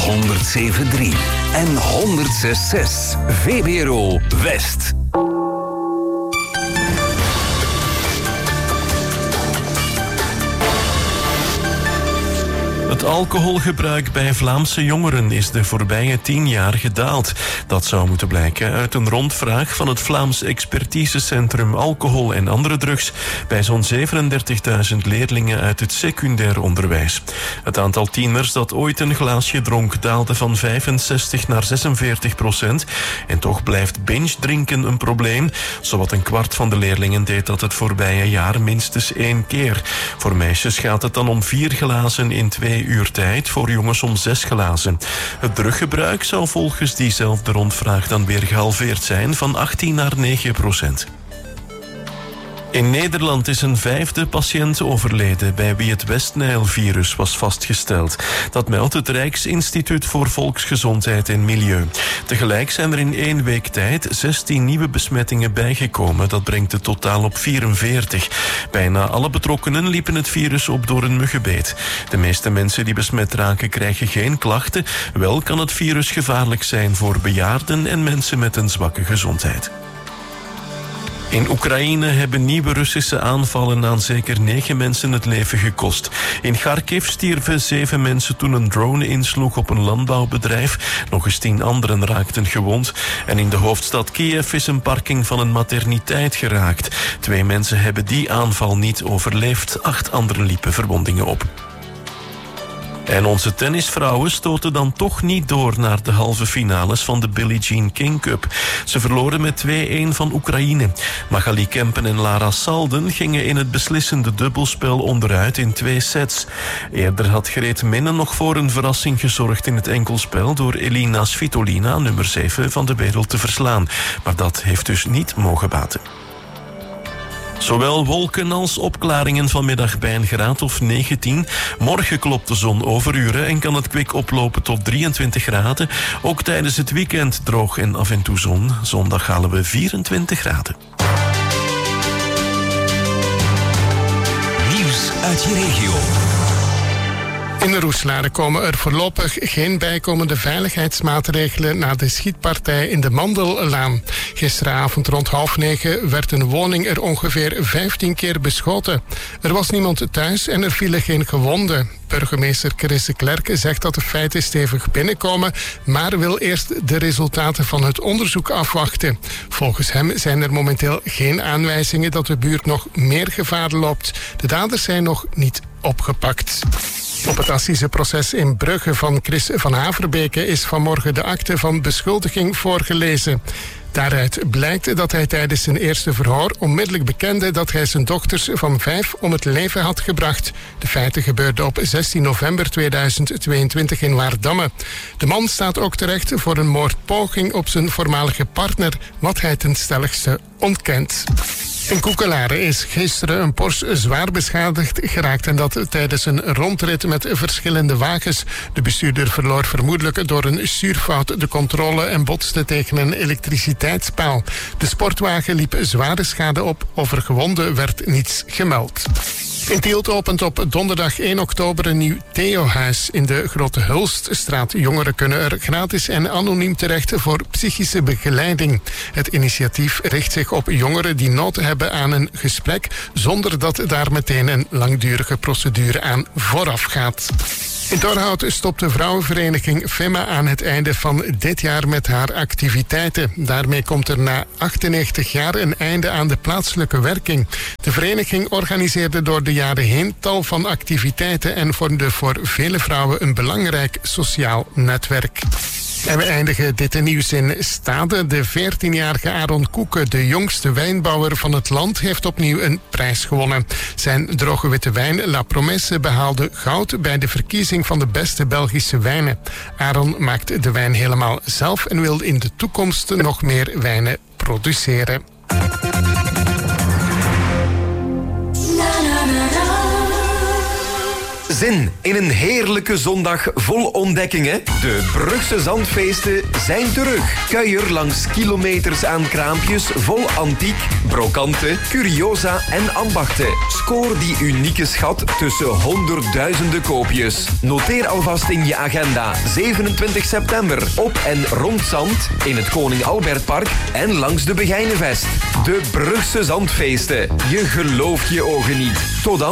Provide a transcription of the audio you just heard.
107.3 en 106.6 VPRO West. Het alcoholgebruik bij Vlaamse jongeren is de voorbije 10 jaar gedaald. Dat zou moeten blijken uit een rondvraag van het Vlaams Expertisecentrum Alcohol en Andere Drugs bij zo'n 37.000 leerlingen uit het secundair onderwijs. Het aantal tieners dat ooit een glaasje dronk daalde van 65 naar 46%. En toch blijft binge drinken een probleem. Zowat een kwart van de leerlingen deed dat het voorbije jaar minstens 1 keer. Voor meisjes gaat het dan om 4 glazen in 2 uur tijd, voor jongens om 6 glazen. Het druggebruik zou volgens diezelfde rondvraag dan weer gehalveerd zijn, van 18 naar 9%. In Nederland is een 5e patiënt overleden bij wie het West-Nijl-virus was vastgesteld. Dat meldt het Rijksinstituut voor Volksgezondheid en Milieu. Tegelijk zijn er in 1 week tijd 16 nieuwe besmettingen bijgekomen. Dat brengt het totaal op 44. Bijna alle betrokkenen liepen het virus op door een muggenbeet. De meeste mensen die besmet raken krijgen geen klachten. Wel kan het virus gevaarlijk zijn voor bejaarden en mensen met een zwakke gezondheid. In Oekraïne hebben nieuwe Russische aanvallen aan zeker 9 mensen het leven gekost. In Kharkiv stierven 7 mensen toen een drone insloeg op een landbouwbedrijf. Nog eens 10 anderen raakten gewond. En in de hoofdstad Kiev is een parking van een materniteit geraakt. 2 mensen hebben die aanval niet overleefd. 8 anderen liepen verwondingen op. En onze tennisvrouwen stoten dan toch niet door naar de halve finales van de Billie Jean King Cup. Ze verloren met 2-1 van Oekraïne. Magali Kempen en Lara Salden gingen in het beslissende dubbelspel onderuit in 2 sets. Eerder had Greet Minne nog voor een verrassing gezorgd in het enkelspel door Elina Svitolina, nummer 7 van de wereld, te verslaan. Maar dat heeft dus niet mogen baten. Zowel wolken als opklaringen vanmiddag bij een graad of 19. Morgen klopt de zon overuren en kan het kwik oplopen tot 23 graden. Ook tijdens het weekend droog en af en toe zon. Zondag halen we 24 graden. Nieuws uit je regio. In Roeselare komen er voorlopig geen bijkomende veiligheidsmaatregelen na de schietpartij in de Mandellaan. Gisteravond rond 20:30 werd een woning er ongeveer 15 keer beschoten. Er was niemand thuis en er vielen geen gewonden. Burgemeester Chris de Klerk zegt dat de feiten stevig binnenkomen, maar wil eerst de resultaten van het onderzoek afwachten. Volgens hem zijn er momenteel geen aanwijzingen dat de buurt nog meer gevaar loopt. De daders zijn nog niet opgepakt. Op het assiseproces in Brugge van Chris van Haverbeke is vanmorgen de akte van beschuldiging voorgelezen. Daaruit blijkt dat hij tijdens zijn eerste verhoor onmiddellijk bekende dat hij zijn dochters van 5 om het leven had gebracht. De feiten gebeurden op 16 november 2022 in Waardamme. De man staat ook terecht voor een moordpoging op zijn voormalige partner, wat hij ten stelligste ontkent. In Koekelare is gisteren een Porsche zwaar beschadigd geraakt en dat tijdens een rondrit met verschillende wagens. De bestuurder verloor vermoedelijk door een stuurfout de controle en botste tegen een elektriciteitspaal. De sportwagen liep zware schade op, over gewonden werd niets gemeld. In Tielt opent op donderdag 1 oktober een nieuw Theo-huis in de Grote Hulststraat. Jongeren kunnen er gratis en anoniem terecht voor psychische begeleiding. Het initiatief richt zich op jongeren die nood hebben aan een gesprek, zonder dat daar meteen een langdurige procedure aan vooraf gaat. In Torhout stopt de vrouwenvereniging FEMA aan het einde van dit jaar met haar activiteiten. Daarmee komt er na 98 jaar een einde aan de plaatselijke werking. De vereniging organiseerde door de jaren heen tal van activiteiten en vormde voor vele vrouwen een belangrijk sociaal netwerk. En we eindigen dit nieuws in Stade. De 14-jarige Aaron Koeken, de jongste wijnbouwer van het land, heeft opnieuw een prijs gewonnen. Zijn droge witte wijn La Promesse behaalde goud bij de verkiezing van de beste Belgische wijnen. Aaron maakt de wijn helemaal zelf en wil in de toekomst nog meer wijnen produceren. Zin in een heerlijke zondag vol ontdekkingen? De Brugse Zandfeesten zijn terug. Kuier langs kilometers aan kraampjes vol antiek, brokanten, curiosa en ambachten. Scoor die unieke schat tussen honderdduizenden koopjes. Noteer alvast in je agenda 27 september op en rond Zand, in het Koning Albertpark en langs de Begijnenvest. De Brugse Zandfeesten. Je gelooft je ogen niet. Tot dan.